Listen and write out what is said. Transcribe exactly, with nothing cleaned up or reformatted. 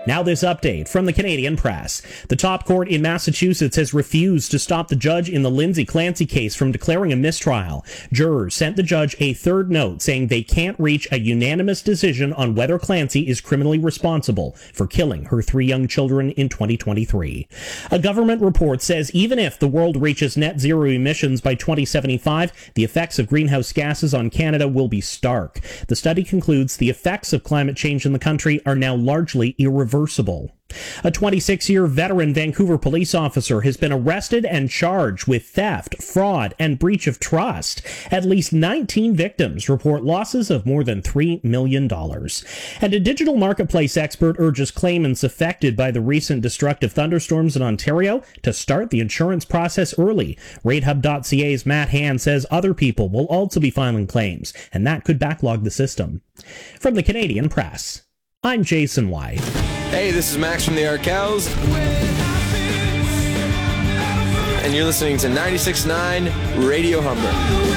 Now this update from the Canadian Press. The top court in Massachusetts has refused to stop the judge in the Lindsay Clancy case from declaring a mistrial. Jurors sent the judge a third note saying they can't reach a unanimous decision on whether Clancy is criminally responsible for killing her three young children in twenty twenty-three. A government report says even if the world reaches net zero emissions by twenty seventy-five, the effects of greenhouse gases on Canada will be stark. The study concludes the effects of climate change in the country are now largely irreversible. A twenty-six-year veteran Vancouver police officer has been arrested and charged with theft, fraud, and breach of trust. At least nineteen victims report losses of more than three million dollars. And a digital marketplace expert urges claimants affected by the recent destructive thunderstorms in Ontario to start the insurance process early. RateHub dot C A's Matt Hand says other people will also be filing claims, and that could backlog the system. From the Canadian Press, I'm Jason White. Hey, this is Max from the Arkells, and you're listening to ninety-six point nine Radio Humber.